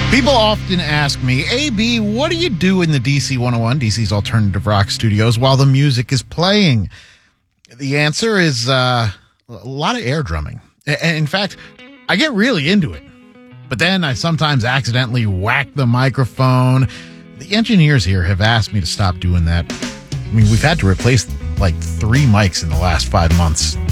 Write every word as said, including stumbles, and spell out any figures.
People often ask me, A B, what do you do in the D C one oh one, D C's alternative rock studios, while the music is playing? The answer is uh, a lot of air drumming. And in fact, I get really into it. But then I sometimes accidentally whack the microphone. The engineers here have asked me to stop doing that. I mean, we've had to replace like three mics in the last five months.